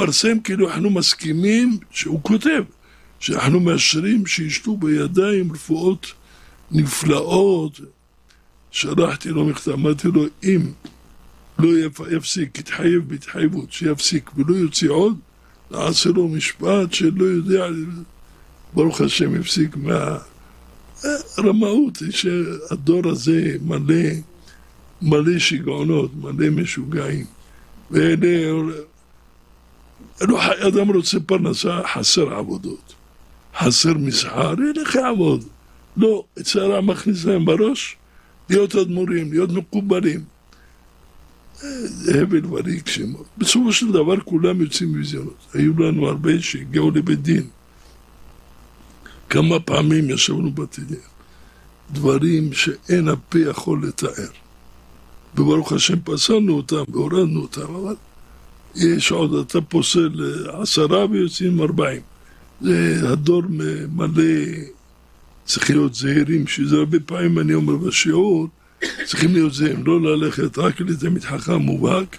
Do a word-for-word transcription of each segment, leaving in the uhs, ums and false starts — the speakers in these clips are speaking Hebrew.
מתפרסם כאילו אנחנו מסכימים, שהוא כותב, שאנחנו מאשרים שישתו בידיים רפואות נפלאות. שלחתי לו מכתב, אמרתי לו, אם לא יפסיק, יתחייב בהתחייבות, שיפסיק ולא יוציא עוד, נעשה לו משפט שלא יודע, ברוך השם יפסיק מהרמאות, שהדור הזה מלא, מלא שיגעונות, מלא משוגעים. ואלה, אדם רוצה פרנסה, חסר עבודות, חסר מסחר, ילך יעבוד. לא, צערה מכניס להם בראש, להיות אדמו"רים, להיות מקובלים. זה הבל וריק שמות. בסופו של דבר כולם יוצאים מביזיונות. היו לנו הרבה שהגיעו לבית דין. כמה פעמים ישבנו בבית דין. דברים שאין הפה יכול לתאר. וברוך השם פסלנו אותם והורדנו אותם, אבל יש עוד, אתה פוסל עשרה ויוצאים ארבעים. זה הדור מלא, צריך להיות זהירים, שזה הרבה פעמים אני אומר בשיעור, צריכים להיות זהירים, לא ללכת רק לתלמיד חכם מובהק,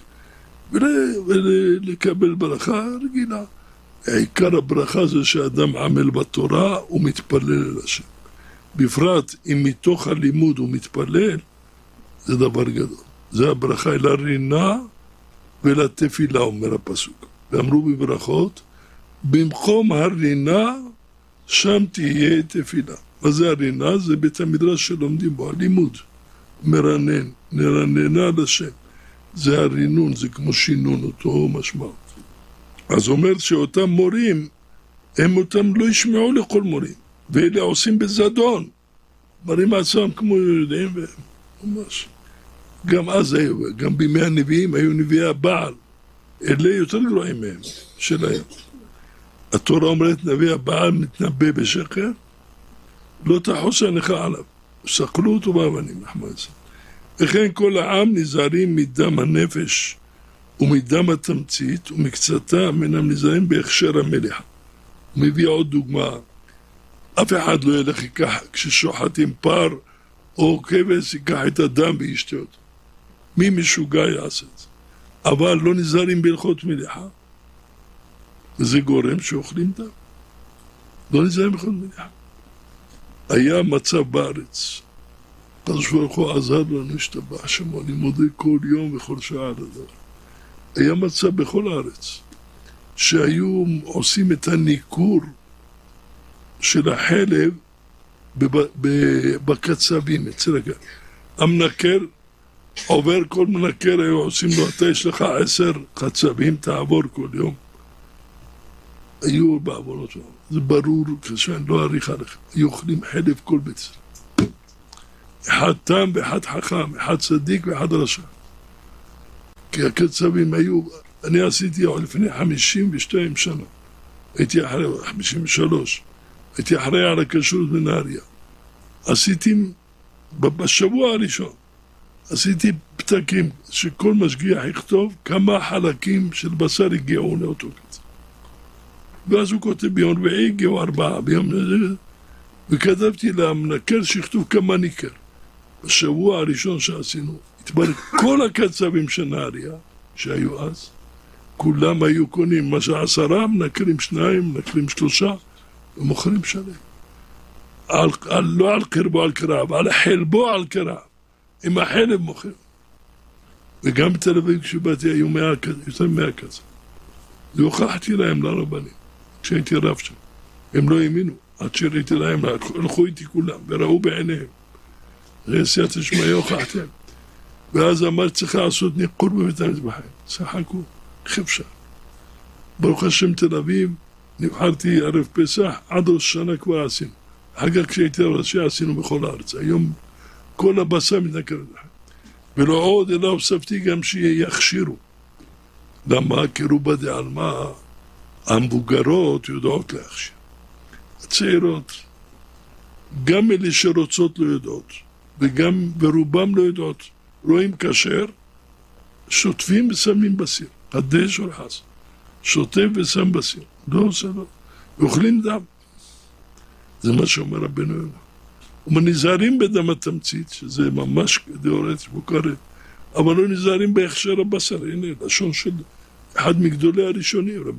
ולקבל ברכה רגילה. העיקר הברכה זה שאדם עמל בתורה ומתפלל אל השם. בפרט אם מתוך הלימוד הוא מתפלל, זה דבר גדול. זה הברכה אל הרינה ולתפילה, אומר הפסוק. ואמרו בברכות, במקום הרינה, שם תהיה תפילה. מה זה הרינה? זה בית המדרש שלומדים בו, הלימוד. מרנן, נרננה על השם. זה הרינון, זה כמו שינון, אותו משמעות. אז אומר שאותם מורים, הם אותם לא ישמעו לכל מורים. ואלה עושים בזדון. מראים עצמם כמו יודעים, וממש. גם אז היו, גם בימי הנביאים היו נביאי הבעל. אלה יותר גרועים מהם, שלהם. התורה אומרת, נביא הבעל מתנבא בשקר, לא תחוס עיניך עליו. סקלו אותו באבנים, נחמן זה. וכן כל העם נזהרים מדם הנפש ומדם התמצית ומקצתם אינם נזהרים בהכשר המלח. הוא מביא עוד דוגמה. אף אחד לא ילך ייקח, כששוחטים פר או כבש, ייקח את הדם וישתה אותו. מי משוגע יעשה את זה? אבל לא נזהרים בהלכות מליחה. וזה גורם שאוכלים דם. לא נזהרים בהלכות מליחה. היה מצב בארץ. הקדוש ברוך הוא עזר לנו, השתבח שמו, אני מודה כל יום וכל שעה על הדבר. היה מצב בכל הארץ, שהיו עושים את הניכור של החלב בקצבים, אצל הגן. המנקר עובר, כל מנקר היו עושים לו, אתה יש לך עשר קצבים, תעבור כל יום. היו בעבונות שלנו. זה ברור, כשאני לא אריך עליכם. היו אוכלים חלב כל בית. אחד תם ואחד חכם, אחד צדיק ואחד רשע. כי הקצבים היו, אני עשיתי לפני חמישים ושתיים שנה. הייתי אחרי, חמישים ושלוש. הייתי אחרי על הכשרות בנהריה. עשיתי, בשבוע הראשון, עשיתי פתקים שכל משגיח יכתוב כמה חלקים של בשר הגיעו לאותו קצב. ואז הוא כותב ביום רביעי הגיעו ארבעה, ביום הזה, וכתבתי למנקר שכתוב כמה ניכר. בשבוע הראשון שעשינו, התברר כל הקצבים של נהריה, שהיו אז, כולם היו קונים מה שעשרה, מנקרים שניים, מנקרים שלושה, ומוכרים שלם. על, על, לא על קרבו על קרב, על חלבו על קרב. עם החלב מוכר. וגם בתל אביב כשבאתי היו מאה, יותר מאה כזה. והוכחתי להם לרבנים, כשהייתי רב שם. הם לא האמינו, עד שראיתי להם, הלכו איתי כולם, וראו בעיניהם. זה סייעתא שמיא הוכחתם. ואז אמרתי, צריך לעשות ניכור בבית המטבחיים. צחקו, איך אפשר? ברוך השם תל אביב, נבחרתי ערב פסח, עד ראש שנה כבר עשינו. אחר כך כשהייתי ראשי עשינו בכל הארץ. היום כל הבשר מתנכר. ולא עוד, אלא הוספתי גם שיכשירו. למה? כי רובה דעלמא, המבוגרות יודעות להכשיר. הצעירות, גם אלה שרוצות לא יודעות, וגם ברובם לא יודעות. רואים כשר, שוטפים ושמים בסיר. הדש או חס. שוטף ושם בסיר. לא עושה לא. ואוכלים דם. זה מה שאומר רבנו יונה. ונזהרים בדם התמצית, שזה ממש דאורייתא מוכרת, אבל לא נזהרים בהכשר הבשר. הנה, לשון של אחד מגדולי הראשונים.